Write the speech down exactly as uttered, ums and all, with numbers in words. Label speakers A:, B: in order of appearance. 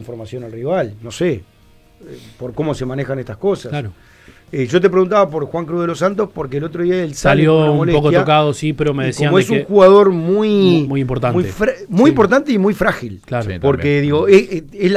A: información al rival, no sé, eh, por cómo se manejan estas cosas.
B: Claro.
A: Eh, yo te preguntaba por Juan Cruz de los Santos porque el otro día él
B: salió un poco tocado, sí, pero me decían
A: como
B: de
A: es
B: que
A: un jugador muy
B: muy importante,
A: muy, fra- muy
B: sí.
A: importante y muy frágil.
B: Claro.
C: Sí,
A: porque
C: también.
A: digo, es, es la